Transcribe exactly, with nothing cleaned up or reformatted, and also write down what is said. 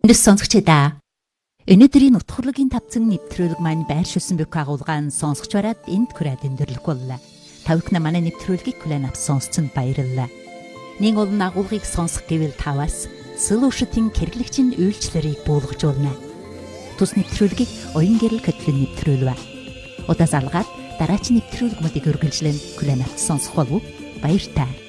Өнөөдөр сонсогчдаа өнөөдрийн утгуурлын тавцан нэвтрүүлэг маань байршуулсан бүх агуулгаан сонсогч бараад энд хүрээд өндөрлөх боллоо. Тавхна манай нэвтрүүлгийг хүлээн авч сонсцонд баярлалаа. Нэг олон агуулгыг сонсох гэвэл таваас Solution хэрэглэгчийн үйлчлэлийг буулгажуулна. Тус нэвтрүүлгийг оюун гэрэл хөтлөн нэвтрүүлвэ. Удаа залгаад дараагийн нэвтрүүлгүүдийг үргэлжлэн хүлээн авч сонсох болов уу? Баяр таа.